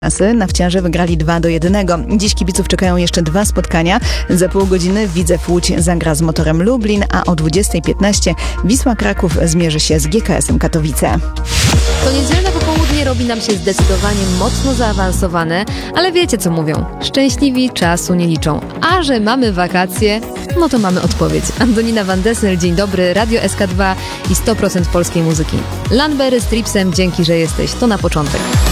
Nawciarze wygrali 2-1. Dziś kibiców czekają jeszcze 2 spotkania. Za pół godziny Widzew Łódź zagra z Motorem Lublin, a o 20:15 Wisła Kraków zmierzy się z GKS-em Katowice. To niedzielne popołudnie robi nam się zdecydowanie mocno zaawansowane, ale wiecie co mówią. Szczęśliwi czasu nie liczą. A że mamy wakacje, no to mamy odpowiedź. Antonina Van Dessel, dzień dobry, Radio SK2 i 100% polskiej muzyki. Lanbery z Tripsem, dzięki, że jesteś. To na początek.